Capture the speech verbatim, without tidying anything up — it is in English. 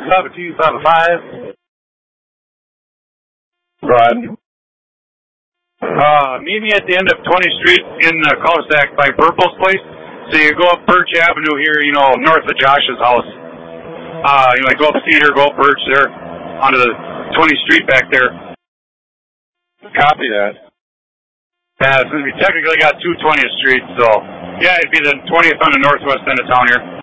seven two seven five. Go ahead. Uh, meet me at the end of twentieth Street in the cul-de-sac by Purple's place. So you go up Birch Avenue here, you know, north of Josh's house. Uh, you know, go up Cedar, go up Birch there, onto the twentieth Street back there. Copy that. Yeah, we technically got two twentieth Streets, so yeah, it'd be the twentieth on the northwest end of town here.